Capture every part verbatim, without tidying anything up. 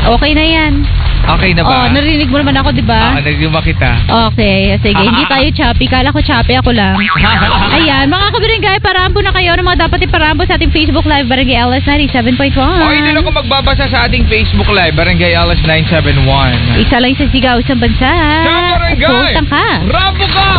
Okay na yan. Okay na ba? Oh, narinig mo naman ako, di ba? Ah, nagduma kita. Okay, sige. Hindi tayo choppy. Kala ko choppy, ako lang. Ayan, mga kabarangay, parambo na kayo. Ano mga dapat iparambo sa ating Facebook Live, Barangay L S ninety-seven point one. O, hindi lang ako magbabasa sa ating Facebook Live, Barangay L S nine seven one. Isa lang sa sigaw sa bansa. Sa barangay! Pultang ka. Rambo ka!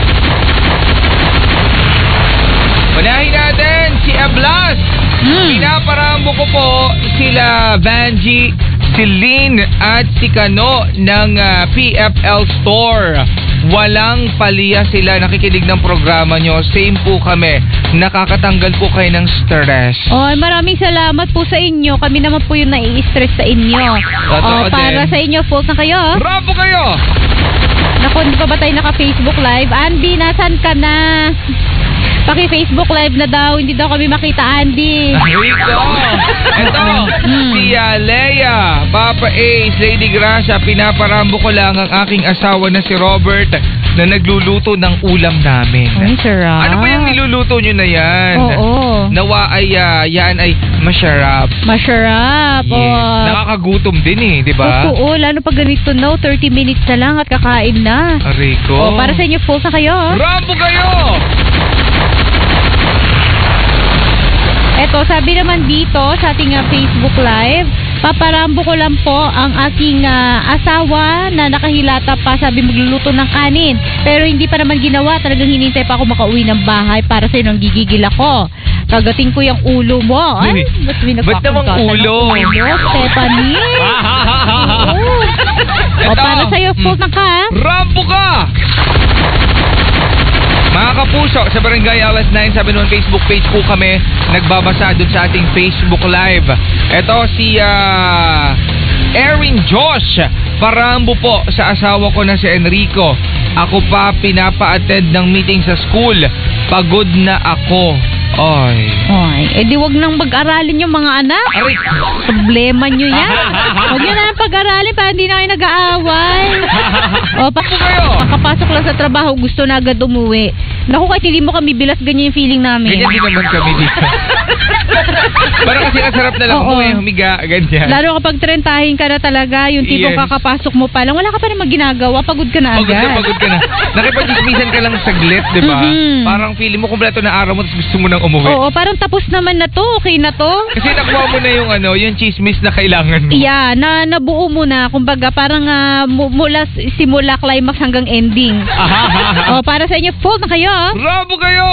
Unahin natin si Ablas. Hmm. Pinaparambo ko po sila Vanji, si Lynn at si Kano ng uh, P F L Store. Walang paliya sila, nakikinig ng programa nyo. Same po kami. Nakakatanggal po kayo ng stress. Oh, maraming salamat po sa inyo. Kami naman po yung nai-stress sa inyo. Totoo Oh, para din. sa inyo, fault na kayo. Rambo kayo! Naku, hindi pa ba tayo naka-Facebook Live? Andy, nasan ka na? Paki-Facebook Live na daw. Hindi daw kami makita, Andy. Rico! Ito, Hmm. si uh, Leia, Papa Ace, Lady Gracia, pinaparambo ko lang ang aking asawa na si Robert na nagluluto ng ulam namin. Ay, sarap. Ano ba yung niluluto nyo na yan? Oo. Nawa ay uh, yan ay masarap. Masarap. Yes. Oh. Nakakagutom din eh, di ba? Totoo, lalo pag ganito, no? thirty minutes na lang at kakain na. Rico. Oh, para sa inyo, full na kayo. Rambo kayo! Eto, sabi naman dito sa ating uh, Facebook Live, paparambo ko lang po ang aking uh, asawa na nakahilata pa, sabi magluluto ng kanin. Pero hindi pa naman ginawa, talagang hinintay pa ako makauwi ng bahay para sa'yo nang gigigil ako. Kagating ko yung ulo mo. Ay, ba't may Ba't namang nagkakagatan ng ulo? Stephanie. Oo. O, Ito. para sa'yo, full na ka. Rambo ka! Mga kapuso, sa Barangay L S nine seven one Facebook page po kami nagbabasa dun sa ating Facebook Live. Ito si uh, Erin Josh. Parambo po sa asawa ko na si Enrico. Ako pa pinapa-attend ng meeting sa school. Pagod na ako. Ay. Ay, eh di wag nang mag-aralin yung mga anak. Aray. Problema nyo yan. Huwag nyo na lang pag-aralin para hindi na kayo nag-aaway. O, pa Ano kayo? Kakapasok lang sa trabaho, gusto na agad umuwi. Naku, kahit hindi mo kami bilas, ganyan yung feeling namin. Ganyan din naman kami dito. Parang kasi ang sarap na lang Oo. umuwi, humiga, ganyan. Lalo kapag trentahin ka na talaga, yung tipong Yes. kakapasok mo pa lang, wala ka pa naman ginagawa, pagod ka na Pagod agad. na, pagod ka na. Nakipag-chismisan ka lang saglit, di ba? Mhm. Parang feeling mo kumpleto na araw mo tapos gusto mo nang umuwi. Oo, parang tapos naman na to, okay na to. Kasi nakuha mo na yung ano, yung chismis na kailangan mo. Yeah, na nabuo mo na, kumbaga parang ah, mu- mula s- simula climax hanggang ending. O, para sa inyo, full na kayo. Bravo kayo!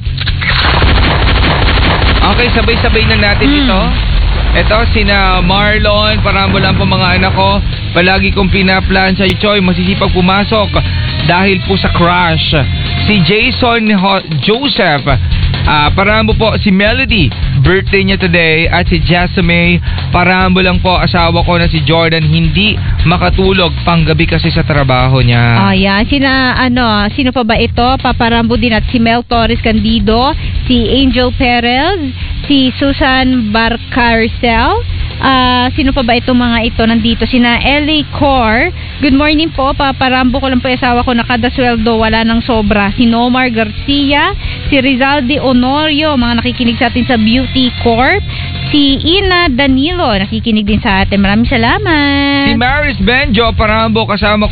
Okay, sabay-sabay na natin Hmm. ito. Ito, sina Marlon, parang lang po mga anak ko. Palagi kong pinaplan sa Choy, masisipag pumasok dahil po sa crush. Si Jason Ho- Joseph, ah parambo po si Melody, birthday niya today. At si Jasmine, parambo lang po asawa ko na si Jordan, hindi makatulog panggabi kasi sa trabaho niya. Ah, yan. Sina, ano, sino pa ba ito? Paparambo din at si Mel Torres Candido, si Angel Perez, si Susan Barcarcel. Ah, sino pa ba itong mga ito nandito? Sina Ellie Core. Good morning po. Paparambo ko lang po yung asawa ko na kada sweldo wala nang sobra. Si Nomar Garcia, si Rizaldi Honorio, mga nakikinig sa atin sa Beauty Corp. Si Ina Danilo, nakikinig din sa atin. Maraming salamat. Si Maris Benjo, parambo kasama